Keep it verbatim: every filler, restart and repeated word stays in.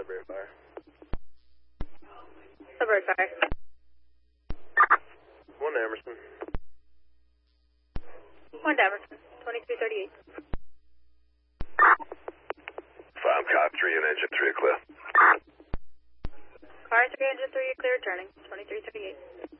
Sudbury Fire. Sudbury Fire. One to Emerson. One to Emerson. twenty-three thirty-eight. Five, car three and engine three, clear. Car three, engine three, clear, turning. twenty-three thirty-eight.